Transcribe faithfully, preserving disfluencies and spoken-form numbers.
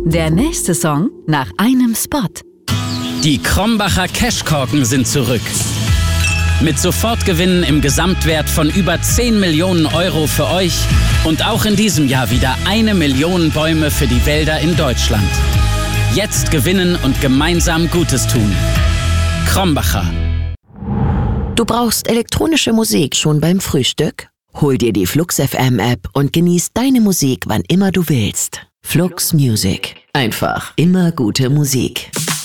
Der nächste Song nach einem Spot. Die Krombacher Cashkorken sind zurück. Mit Sofortgewinnen im Gesamtwert von über zehn Millionen Euro für euch und auch in diesem Jahr wieder eine Million Bäume für die Wälder in Deutschland. Jetzt gewinnen und gemeinsam Gutes tun. Krombacher. Du brauchst elektronische Musik schon beim Frühstück? Hol dir die Flux F M App und genieß deine Musik, wann immer du willst. Flux Music. Einfach immer gute Musik.